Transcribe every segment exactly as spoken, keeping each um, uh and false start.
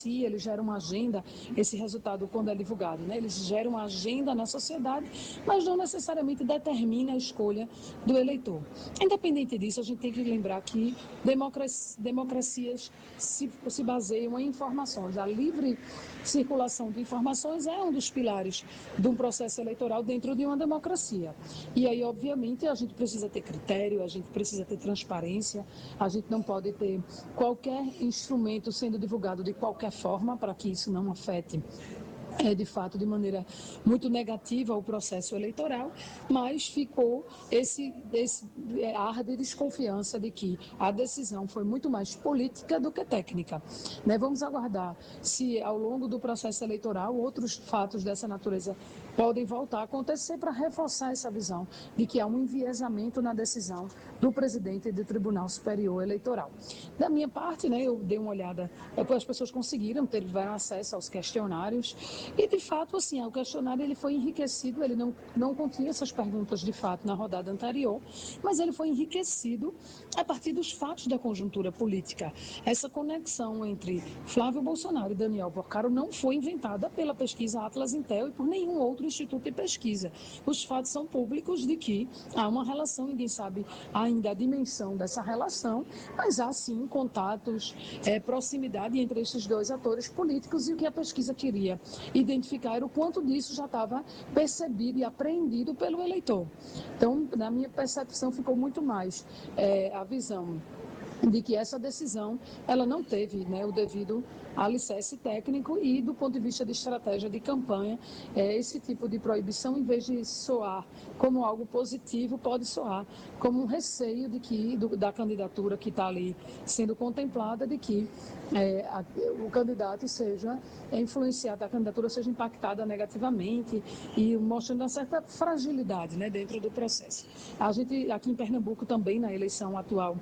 ele gera uma agenda, esse resultado quando é divulgado, né? Ele gera uma agenda na sociedade, mas não necessariamente determina a escolha do eleitor. Independente disso, a gente tem que lembrar que democracia, democracias se, se baseiam em informações. A livre circulação de informações é um dos pilares de um processo eleitoral dentro de uma democracia. E aí, obviamente, a gente precisa ter critério, a gente precisa ter transparência, a gente não pode ter qualquer instrumento sendo divulgado de qualquer forma para que isso não afete É, de fato, de maneira muito negativa o processo eleitoral, mas ficou esse, esse ar de desconfiança de que a decisão foi muito mais política do que técnica. Né? Vamos aguardar se, ao longo do processo eleitoral, outros fatos dessa natureza podem voltar a acontecer para reforçar essa visão de que há um enviesamento na decisão do presidente do Tribunal Superior Eleitoral. Da minha parte, né, eu dei uma olhada, depois as pessoas conseguiram ter acesso aos questionários. E, de fato, assim, o questionário ele foi enriquecido, ele não, não continha essas perguntas, de fato, na rodada anterior, mas ele foi enriquecido a partir dos fatos da conjuntura política. Essa conexão entre Flávio Bolsonaro e Daniel Porcaro não foi inventada pela pesquisa Atlas Intel e por nenhum outro instituto de pesquisa. Os fatos são públicos de que há uma relação, ninguém sabe ainda a dimensão dessa relação, mas há, sim, contatos, é, proximidade entre esses dois atores políticos e o que a pesquisa queria identificar era o quanto disso já estava percebido e apreendido pelo eleitor. Então, na minha percepção, ficou muito mais é, a visão de que essa decisão ela não teve, né, o devido alicerce técnico e, do ponto de vista de estratégia de campanha, é, esse tipo de proibição, em vez de soar como algo positivo, pode soar como um receio de que, do, da candidatura que está ali sendo contemplada, de que é, a, o candidato seja influenciado, a candidatura seja impactada negativamente e mostrando uma certa fragilidade, né, dentro do processo. A gente, aqui em Pernambuco também, na eleição atual,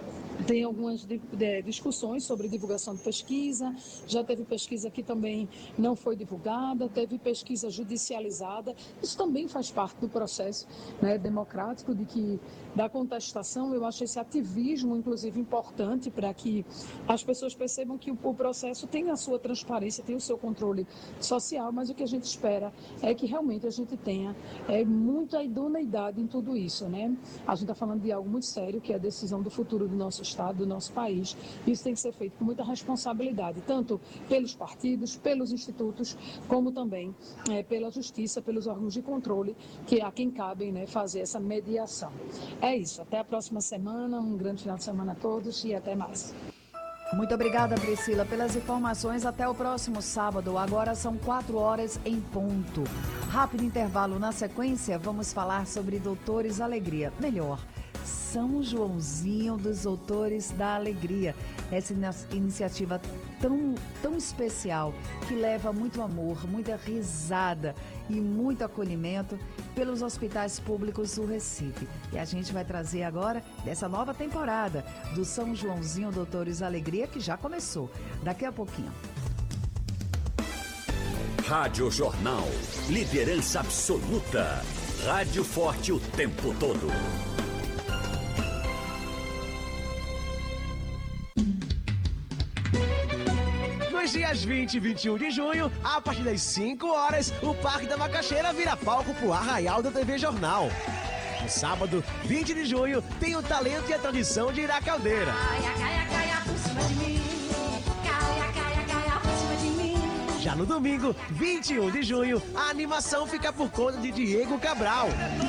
tem algumas discussões sobre divulgação de pesquisa, já teve pesquisa que também não foi divulgada, teve pesquisa judicializada, isso também faz parte do processo, né, democrático, de que, da contestação. Eu acho esse ativismo, inclusive, importante para que as pessoas percebam que o, o processo tem a sua transparência, tem o seu controle social, mas o que a gente espera é que realmente a gente tenha é, muita idoneidade em tudo isso, né? A gente está falando de algo muito sério, que é a decisão do futuro do nosso Estado, do nosso país. Isso tem que ser feito com muita responsabilidade, tanto pelos partidos, pelos institutos, como também é, pela justiça, pelos órgãos de controle, que a quem cabem, né, fazer essa mediação. É isso, até a próxima semana, um grande final de semana a todos e até mais. Muito obrigada, Priscila, pelas informações. Até o próximo sábado. Agora são quatro horas em ponto. Rápido intervalo. Na sequência, vamos falar sobre Doutores Alegria. Melhor, São Joãozinho dos Doutores da Alegria. Essa iniciativa tão, tão especial, que leva muito amor, muita risada e muito acolhimento pelos hospitais públicos do Recife. E a gente vai trazer agora dessa nova temporada do São Joãozinho Doutores Alegria, que já começou daqui a pouquinho. Rádio Jornal, liderança absoluta. Rádio forte o tempo todo. Nos dias vinte e vinte e um de junho, a partir das cinco horas, o Parque da Macaxeira vira palco pro Arraial da T V Jornal. No sábado, vinte de junho, tem o talento e a tradição de Ira Caldeira. Caia, caia, caia por cima de mim. Caia, caia, caia por cima de mim. Já no domingo, vinte e um de junho, a animação fica por conta de Diego Cabral.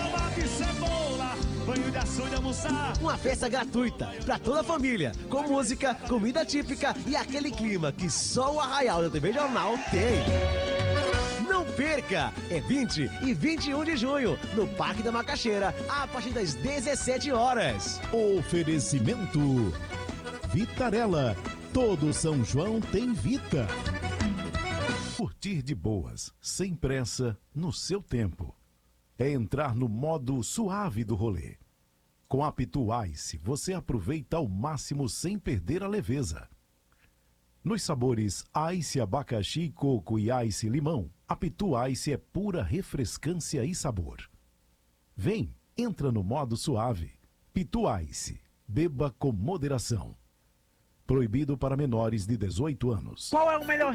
Banho de açude, almoçar. Uma festa gratuita pra toda a família, com música, comida típica e aquele clima que só o Arraial da T V Jornal tem. Não perca! É vinte e vinte e um de junho, no Parque da Macaxeira, a partir das dezessete horas. Oferecimento Vitarella. Todo São João tem Vita. Curtir de boas, sem pressa, no seu tempo. É entrar no modo suave do rolê. Com a Pitu Ice, você aproveita ao máximo sem perder a leveza. Nos sabores Ice abacaxi, coco e Ice limão, a Pitu Ice é pura refrescância e sabor. Vem, entra no modo suave. Pitu Ice, beba com moderação. Proibido para menores de dezoito anos. Qual é o melhor